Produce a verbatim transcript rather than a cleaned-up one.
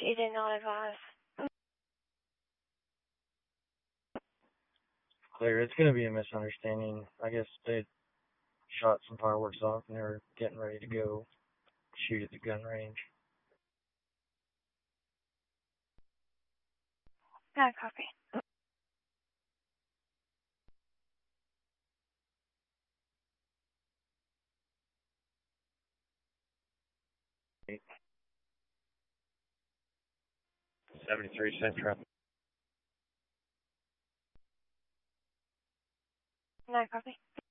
She did not advise. Clear. It's going to be a misunderstanding. I guess they shot some fireworks off and they were getting ready to go shoot at the gun range. No copy. seventy-three Central. No copy.